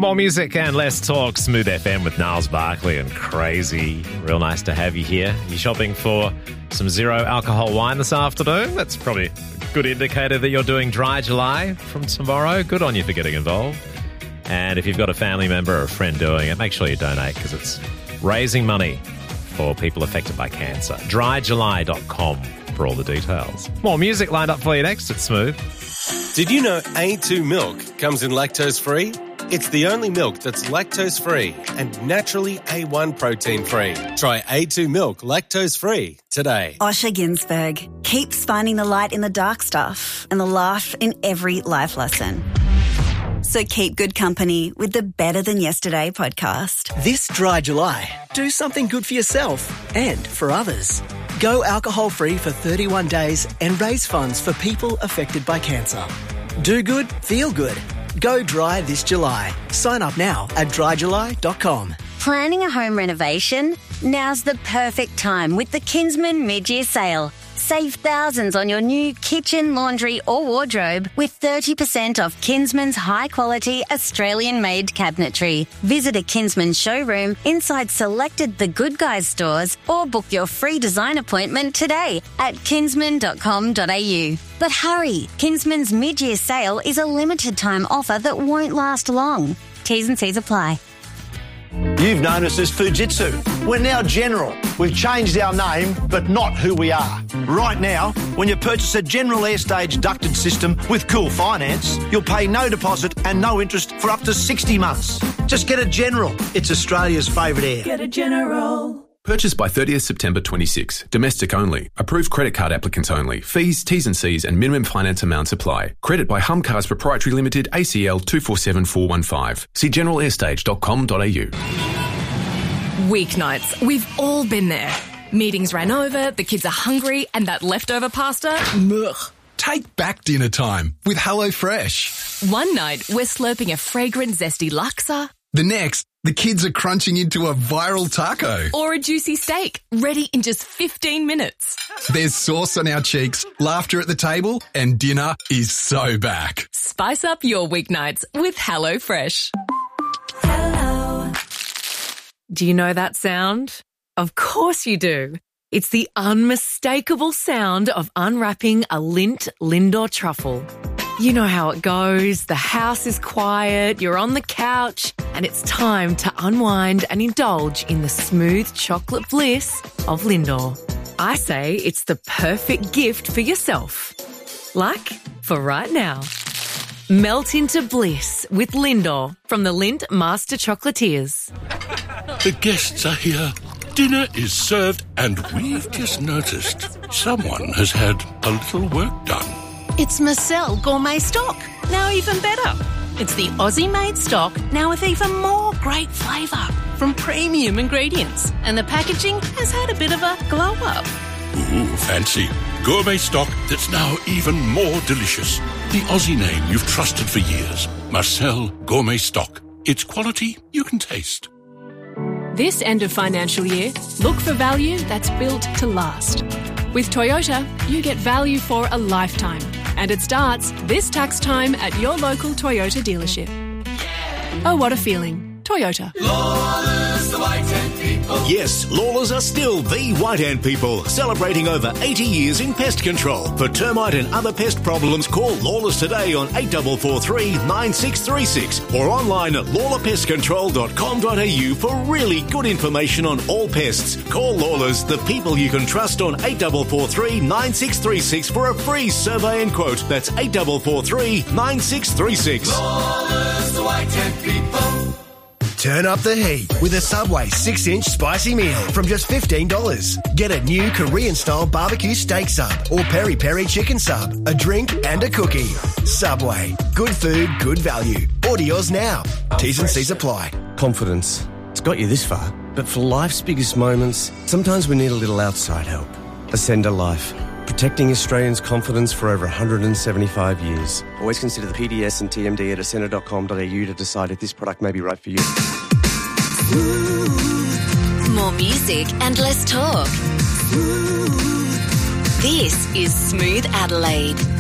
More music and less talk. Smooth FM with Niles Barkley and Crazy. Real nice to have you here. You shopping for some zero alcohol wine this afternoon? That's probably a good indicator that you're doing Dry July from tomorrow. Good on you for getting involved. And if you've got a family member or a friend doing it, make sure you donate because it's raising money for people affected by cancer. dryjuly.com for all the details. More music lined up for you next. It's Smooth. Did you know A2 milk comes in lactose-free? It's the only milk that's lactose-free and naturally A1 protein-free. Try A2 milk lactose-free today. Osher Ginsberg keeps finding the light in the dark stuff and the laugh in every life lesson. So keep good company with the Better Than Yesterday podcast. This Dry July, do something good for yourself and for others. Go alcohol-free for 31 days and raise funds for people affected by cancer. Do good, feel good. Go dry this July. Sign up now at dryjuly.com. Planning a home renovation? Now's the perfect time with the Kinsman mid-year sale. Save thousands on your new kitchen, laundry or wardrobe with 30% off Kinsman's high-quality Australian-made cabinetry. Visit a Kinsman showroom inside selected The Good Guys stores or book your free design appointment today at kinsman.com.au. But hurry, Kinsman's mid-year sale is a limited-time offer that won't last long. T's and C's apply. You've known us as Fujitsu. We're now General. We've changed our name, but not who we are. Right now, when you purchase a General Airstage ducted system with Cool Finance, you'll pay no deposit and no interest for up to 60 months. Just get a General. It's Australia's favourite air. Get a General. Purchased by 30th September 26. Domestic only. Approved credit card applicants only. Fees, T's and C's and minimum finance amounts apply. Credit by Humcars Proprietary Limited, ACL 247415. See generalair.stage.com.au. Weeknights. We've all been there. Meetings ran over, the kids are hungry, and that leftover pasta? Ugh. Take back dinner time with HelloFresh. One night, we're slurping a fragrant, zesty laksa. The next, the kids are crunching into a viral taco. Or a juicy steak, ready in just 15 minutes. There's sauce on our cheeks, laughter at the table, and dinner is so back. Spice up your weeknights with HelloFresh. Hello. Do you know that sound? Of course you do. It's the unmistakable sound of unwrapping a Lindt Lindor truffle. You know how it goes. The house is quiet, you're on the couch, and it's time to unwind and indulge in the smooth chocolate bliss of Lindor. I say it's the perfect gift for yourself. Like for right now. Melt into bliss with Lindor from the Lindt Master Chocolatiers. The guests are here. Dinner is served and we've just noticed someone has had a little work done. It's Marcel Gourmet Stock, now even better. It's the Aussie-made stock, now with even more great flavour from premium ingredients. And the packaging has had a bit of a glow-up. Ooh, fancy. Gourmet stock that's now even more delicious. The Aussie name you've trusted for years. Marcel Gourmet Stock. It's quality you can taste. This end of financial year, look for value that's built to last. With Toyota, you get value for a lifetime. And it starts this tax time at your local Toyota dealership. Oh, what a feeling. Toyota. Lawlers, the White Ant People. Yes, Lawlers are still the White Ant People, celebrating over 80 years in pest control. For termite and other pest problems, call Lawlers today on 8443 9636 or online at lawlerpestcontrol.com.au for really good information on all pests. Call Lawlers, the people you can trust, on 8443 9636 for a free survey and quote. That's 8443 9636. Lawlers, the White Ant People. Turn up the heat with a Subway 6-inch spicy meal from just $15. Get a new Korean-style barbecue steak sub or peri-peri chicken sub, a drink and a cookie. Subway. Good food, good value. Order yours now. T's and C's apply. Confidence. It's got you this far. But for life's biggest moments, sometimes we need a little outside help. Ascender Life. Protecting Australians' confidence for over 175 years. Always consider the PDS and TMD at ascender.com.au to decide if this product may be right for you. More music and less talk. This is Smooth Adelaide.